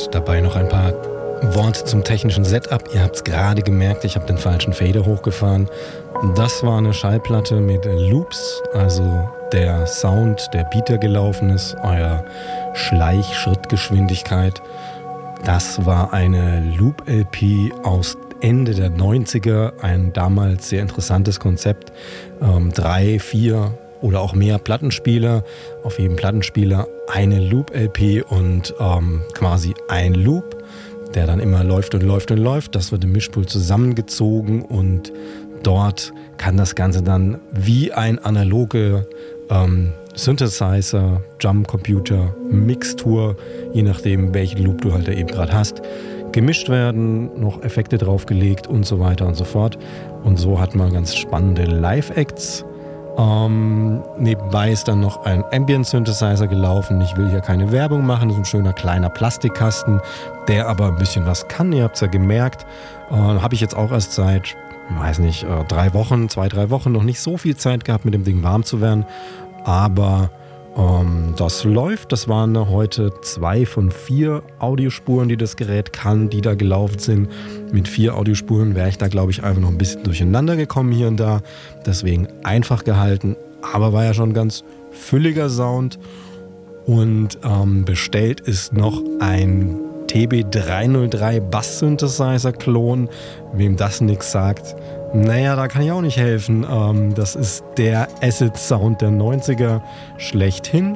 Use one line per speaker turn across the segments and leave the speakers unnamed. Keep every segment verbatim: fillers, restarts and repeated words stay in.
Und dabei noch ein paar Worte zum technischen Setup. Ihr habt es gerade gemerkt, ich habe den falschen Fader hochgefahren. Das war eine Schallplatte mit Loops, also der Sound, der Beater gelaufen ist, euer Schleich-Schrittgeschwindigkeit. Das war eine Loop-L P aus Ende der neunziger, ein damals sehr interessantes Konzept. Ähm, drei, vier oder auch mehr Plattenspieler, auf jedem Plattenspieler eine Loop-L P und ähm, quasi ein Loop, der dann immer läuft und läuft und läuft. Das wird im Mischpult zusammengezogen und dort kann das Ganze dann wie ein analoge ähm, Synthesizer, Drumcomputer, Mixtur, je nachdem welchen Loop du halt eben gerade hast, gemischt werden, noch Effekte draufgelegt und so weiter und so fort. Und so hat man ganz spannende Live-Acts. Ähm, nebenbei ist dann noch ein Ambient-Synthesizer gelaufen. Ich will hier keine Werbung machen, das ist ein schöner kleiner Plastikkasten, der aber ein bisschen was kann. Ihr habt es ja gemerkt. Äh, habe ich jetzt auch erst seit, weiß nicht, äh, drei Wochen, zwei, drei Wochen noch nicht so viel Zeit gehabt, mit dem Ding warm zu werden. Aber ähm, das läuft. Das waren heute zwei von vier Audiospuren, die das Gerät kann, die da gelaufen sind. Mit vier Audiospuren wäre ich da, glaube ich, einfach noch ein bisschen durcheinander gekommen hier und da. Deswegen einfach gehalten, aber war ja schon ein ganz fülliger Sound. Und ähm, bestellt ist noch ein T B dreihundertdrei Bass-Synthesizer-Klon. Wem das nichts sagt, naja, da kann ich auch nicht helfen. Ähm, das ist der Acid-Sound der neunziger schlechthin.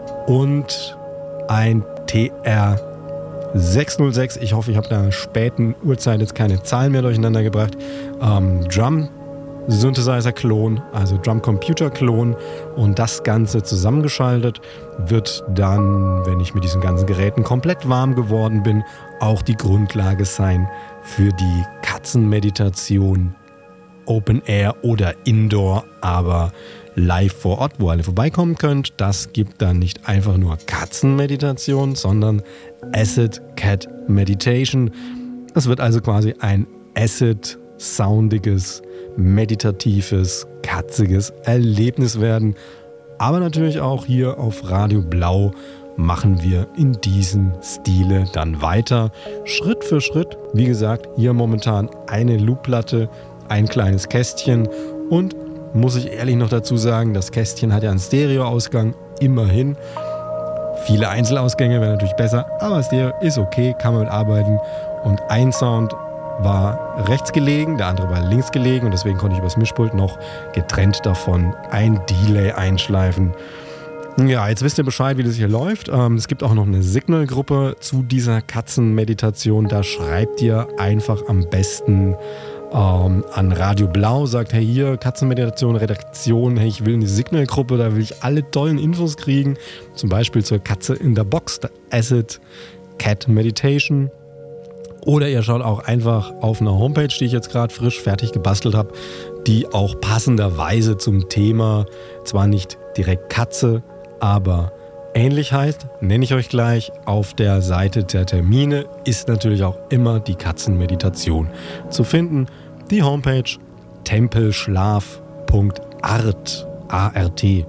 Und ein T R sechshundertsechs. Ich hoffe, ich habe da in einer späten Uhrzeit jetzt keine Zahlen mehr durcheinander gebracht. Ähm, Drum Synthesizer-Klon, also Drum-Computer-Klon, und das Ganze zusammengeschaltet wird dann, wenn ich mit diesen ganzen Geräten komplett warm geworden bin, auch die Grundlage sein für die Katzenmeditation Open Air oder Indoor, aber live vor Ort, wo alle vorbeikommen könnt. Das gibt dann nicht einfach nur Katzenmeditation, sondern Acid Cat Meditation. Es wird also quasi ein Acid-soundiges, meditatives, katziges Erlebnis werden. Aber natürlich auch hier auf Radio Blau machen wir in diesem Stile dann weiter. Schritt für Schritt. Wie gesagt, hier momentan eine Loopplatte, ein kleines Kästchen und muss ich ehrlich noch dazu sagen, das Kästchen hat ja einen Stereoausgang, immerhin. Viele Einzelausgänge wären natürlich besser, aber Stereo ist okay, kann man mit arbeiten. Und ein Sound war rechts gelegen, der andere war links gelegen und deswegen konnte ich übers Mischpult noch getrennt davon ein Delay einschleifen. Ja, jetzt wisst ihr Bescheid, wie das hier läuft. Ähm, es gibt auch noch eine Signal-Gruppe zu dieser Katzenmeditation. Da schreibt ihr einfach am besten ähm, an Radio Blau, sagt, hey, hier, Katzenmeditation, Redaktion, hey, ich will eine Signal-Gruppe, da will ich alle tollen Infos kriegen. Zum Beispiel zur Katze in der Box, der Acid Cat Meditation. Oder ihr schaut auch einfach auf einer Homepage, die ich jetzt gerade frisch fertig gebastelt habe, die auch passenderweise zum Thema, zwar nicht direkt Katze, aber ähnlich heißt, nenne ich euch gleich. Auf der Seite der Termine ist natürlich auch immer die Katzenmeditation zu finden. Die Homepage tempelschlaf punkt art, A R T.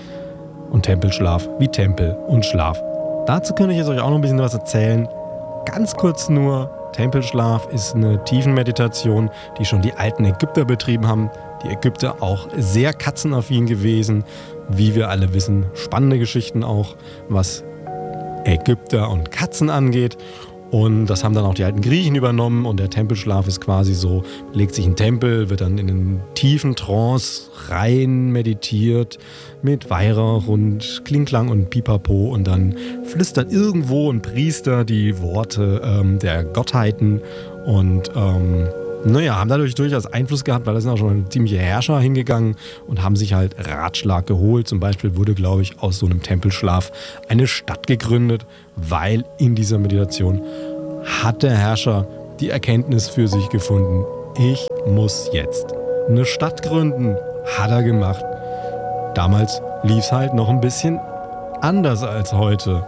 Und Tempelschlaf wie Tempel und Schlaf. Dazu könnte ich jetzt euch auch noch ein bisschen was erzählen. Ganz kurz nur, Tempelschlaf ist eine Tiefenmeditation, die schon die alten Ägypter betrieben haben. Die Ägypter auch sehr katzenaffin gewesen, wie wir alle wissen. Spannende Geschichten auch, was Ägypter und Katzen angeht. Und das haben dann auch die alten Griechen übernommen. Und der Tempelschlaf ist quasi so, legt sich ein Tempel, wird dann in einen tiefen Trance rein meditiert mit Weihrauch und Klingklang und Pipapo. Und dann flüstert irgendwo ein Priester die Worte ähm, der Gottheiten. Und ähm, naja, haben dadurch durchaus Einfluss gehabt, weil da sind auch schon ziemliche Herrscher hingegangen und haben sich halt Ratschlag geholt. Zum Beispiel wurde, glaube ich, aus so einem Tempelschlaf eine Stadt gegründet, weil in dieser Meditation hat der Herrscher die Erkenntnis für sich gefunden, ich muss jetzt eine Stadt gründen. Hat er gemacht. Damals lief es halt noch ein bisschen anders als heute.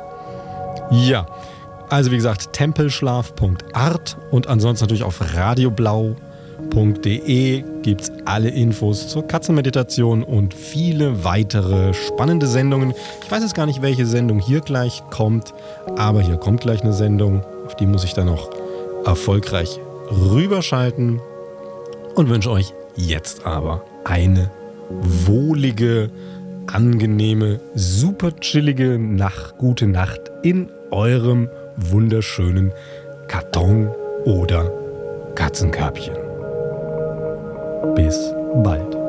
Ja. Also wie gesagt, tempelschlaf punkt art und ansonsten natürlich auf radioblau punkt de gibt es alle Infos zur Katzenmeditation und viele weitere spannende Sendungen. Ich weiß jetzt gar nicht, welche Sendung hier gleich kommt, aber hier kommt gleich eine Sendung. Auf die muss ich dann noch erfolgreich rüberschalten und wünsche euch jetzt aber eine wohlige, angenehme, super chillige Nacht, gute Nacht in eurem wunderschönen Karton oder Katzenkörbchen. Bis bald.